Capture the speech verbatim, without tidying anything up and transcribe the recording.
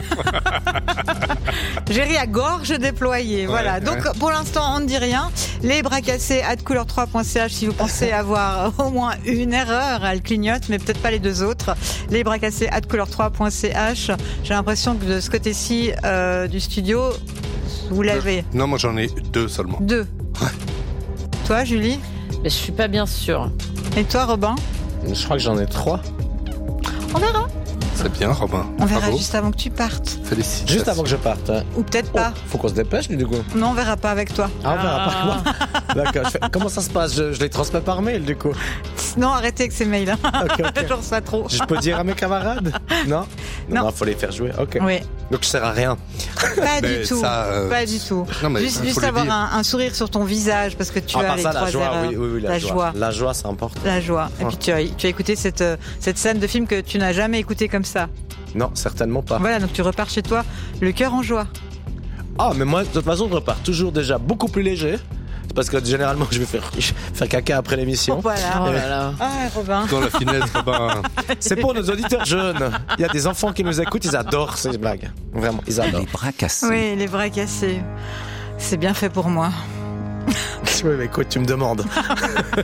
J'ai ri à gorge déployée. Ouais, voilà. Ouais. Donc, pour l'instant, on ne dit rien. Les bras cassés, at couleur trois point c h si vous pensez avoir au moins une erreur, elle clignote, mais peut-être pas les deux autres. Les bras cassés, at couleur trois point c h. J'ai l'impression que de ce côté-ci euh, du studio, vous l'avez. Non, moi j'en ai deux seulement. Deux. Ouais. Toi, Julie? Mais je suis pas bien sûre. Et toi, Robin? Je crois que j'en ai trois. On verra. C'est bien, Robin. On verra Bravo. Juste avant que tu partes. Félicitations. Juste avant que je parte. Hein. Ou peut-être pas. Oh, faut qu'on se dépêche, du coup. Non, on verra pas avec toi. Ah, on verra pas avec moi. D'accord. Je fais... Comment ça se passe? je, je les transmets par mail, du coup. Non, arrêtez avec ces mails. Okay, okay. J'en reçois trop. Je peux dire à mes camarades? Non. Non, il faut les faire jouer. Ok. Oui. Donc je sers à rien. Pas du tout. Ça, euh... Pas du tout. Non, mais juste juste avoir un, un sourire sur ton visage parce que tu ah, as les ça, trois la joie, erreurs. Oui, oui, oui, la, la joie. joie. La joie, c'est important. La joie. Et ouais. puis tu as, tu as écouté cette, cette scène de film que tu n'as jamais écoutée comme ça. Non, certainement pas. Voilà, donc tu repars chez toi, le cœur en joie. Ah, mais moi, de toute façon, je repars toujours déjà beaucoup plus léger. Parce que généralement, je vais faire, faire caca après l'émission. Oh, voilà. Oh là là. Ah, Robin. Dans la finesse, Robin. C'est pour nos auditeurs jeunes. Il y a des enfants qui nous écoutent, ils adorent ces blagues. Vraiment, ils adorent. Les bras cassés. Oui, les bras cassés. C'est bien fait pour moi. Oui, mais écoute, tu me demandes.